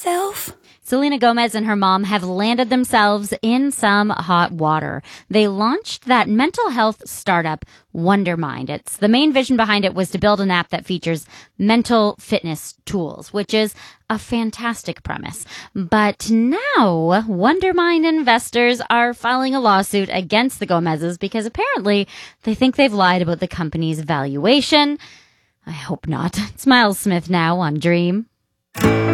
myself? Selena Gomez and her mom have landed themselves in some hot water. They launched that mental health startup, Wondermind. The main vision behind it was to build an app that features mental fitness tools, which is a fantastic premise. But now, Wondermind investors are filing a lawsuit against the Gomezes because apparently they think they've lied about the company's valuation. I hope not. It's Miles Smith now on Dream.